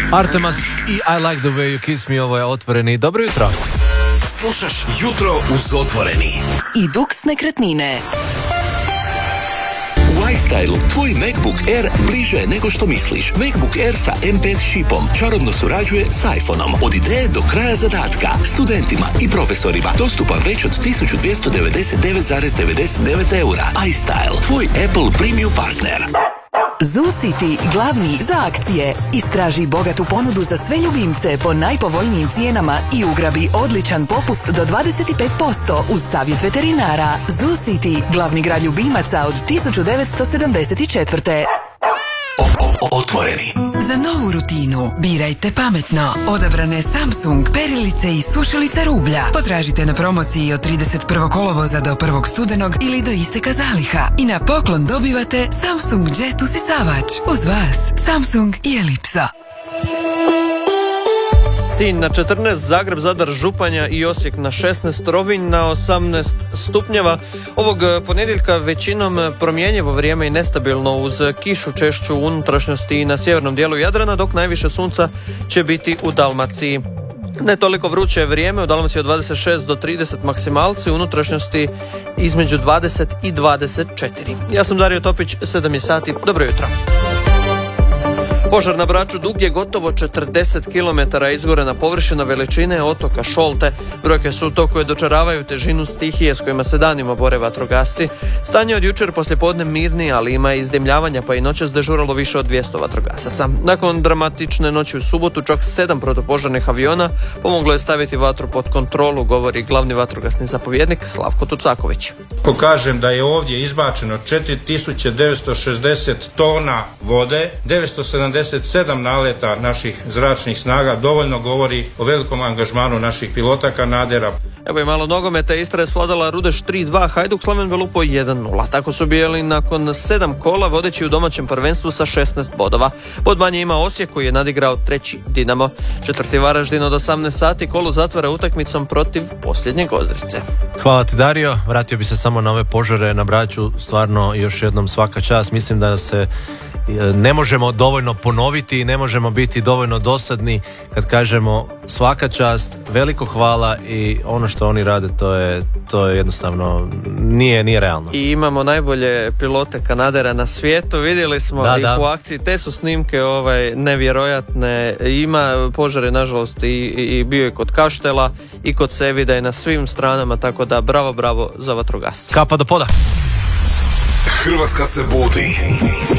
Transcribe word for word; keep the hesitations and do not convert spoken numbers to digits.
Artemas i I Like the Way You Kiss Me, ovo je Otvoreni. Dobro jutro. Slušaš Jutro uz Otvoreni. I Dux nekretnine. U iStylu tvoj MacBook Air bliže je nego što misliš. MacBook Air sa M pet čipom čarobno surađuje s iPhoneom. Od ideje do kraja zadatka. Studentima i profesorima dostupan već od tisuću dvjesto devedeset devet zarez devedeset devet eura. iStyle, tvoj Apple premium partner. Zoo City, glavni za akcije. Istraži bogatu ponudu za sve ljubimce po najpovoljnijim cijenama i ugrabi odličan popust do dvadeset pet posto uz savjet veterinara. Zoo City, glavni grad ljubimaca od tisuću devetsto sedamdeset četvrte. Otvoreni. Za novu rutinu birajte pametno. Odabrane Samsung perilice i sušilice rublja. Potražite na promociji od trideset prvog kolovoza do prvog studenog ili do isteka zaliha. I na poklon dobivate Samsung Jet usisavač. Uz vas Samsung i Elipsa. Sinj na četrnaest, Zagreb, Zadar, Županja i Osijek na šesnaest, Rovinj na osamnaest stupnjeva. Ovog ponedjeljka većinom promjenjivo vrijeme i nestabilno uz kišu češću u unutrašnjosti i na sjevernom dijelu Jadrana, dok najviše sunca će biti u Dalmaciji. Ne toliko vruće vrijeme, u Dalmaciji od dvadeset šest do trideset maksimalci, u unutrašnjosti između dvadeset i dvadeset četiri. Ja sam Dario Topić, sedam je sati, dobro jutro. Požar na Braču dug je gotovo četrdeset kilometara, izgorena površina veličine otoka Šolte. Brojke su to koje dočaravaju težinu stihije s kojima se danima bore vatrogasci. Stanje od jučer poslijepodne mirnije, ali ima i izdimljavanja, pa i noćas dežuralo više od dvjesto vatrogasaca. Nakon dramatične noći u subotu, čak sedam protupožarnih aviona pomoglo je staviti vatru pod kontrolu, govori glavni vatrogasni zapovjednik Slavko Tucaković. Pokažem da je ovdje izbačeno četiri tisuće devetsto šezdeset tona vode, devetsto sedamdeset sedam naleta naših zračnih snaga, dovoljno govori o velikom angažmanu naših pilota kanadera. Evo i malo nogometa, Istra je svladala Rudeš tri dva, Hajduk Slaven Velupo jedan nula. Tako su bijeli nakon sedam kola vodeći u domaćem prvenstvu sa šesnaest bodova. Bod manje ima Osijek koji je nadigrao treći Dinamo. Četvrti Varaždin od osamnaest sati kolo zatvara utakmicom protiv posljednje Gozrice. Hvala ti, Dario. Vratio bi se samo na ove požare na Braču. Stvarno još jednom svaka čast. Mislim da se ne možemo dovoljno ponoviti i ne možemo biti dovoljno dosadni kad kažemo svaka čast, veliko hvala i ono što oni rade to je, to je jednostavno nije, nije realno. I imamo najbolje pilote kanadera na svijetu, vidjeli smo da, ih da. u akciji, te su snimke ovaj, nevjerojatne, ima požare nažalost i, i bio je kod Kaštela i kod Sevida i na svim stranama, tako da bravo, bravo za vatrogasce. Kapa do poda. Hrvatska se budi.